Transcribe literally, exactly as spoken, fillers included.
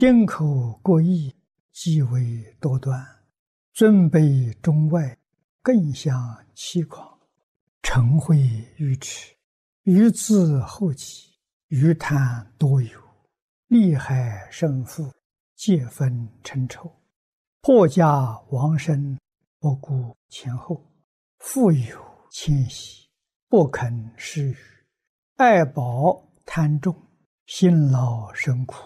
丁口各异，极为多端，尊卑中外，更相欺诳，嗔恚愚痴，愚自后己，愚贪多有，利害胜负，皆分称仇，破家亡身，不顾前后，富有谦息，不肯施予，爱宝贪重，辛劳生苦，